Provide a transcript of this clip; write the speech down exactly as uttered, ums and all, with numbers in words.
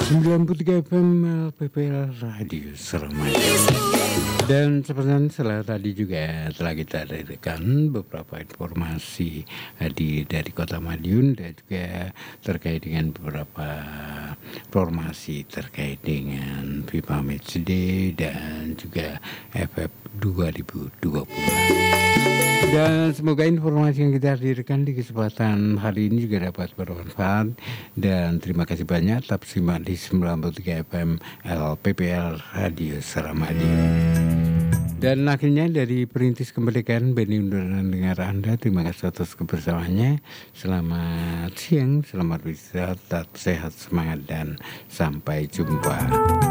sembilan puluh tiga F M L P P L Radio Seramadi. Dan seperti setelah tadi juga telah kita hadirkan beberapa informasi di dari Kota Madiun dan juga terkait dengan beberapa informasi terkait dengan FIFA Matchday dan juga F F dua ribu dua puluh. Dan semoga informasi yang kita hadirkan di kesempatan hari ini juga dapat bermanfaat. Dan terima kasih banyak tetap simak di sembilan puluh tiga F M L P P L Radio Seramadi. Dan akhirnya dari Perintis Kemerdekaan Beni undangan dengar Anda. Terima kasih atas kebersamaannya. Selamat siang, selamat beristirahat, tetap sehat, semangat dan sampai jumpa.